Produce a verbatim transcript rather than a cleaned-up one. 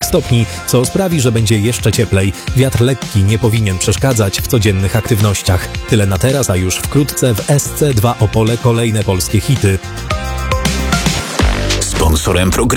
stopni, co sprawi, że będzie jeszcze cieplej. Wiatr lekki nie powinien przeszkadzać w codziennych aktywnościach. Tyle na teraz, a już wkrótce w S C dwa Opole kolejne polskie hity. Sponsorem programu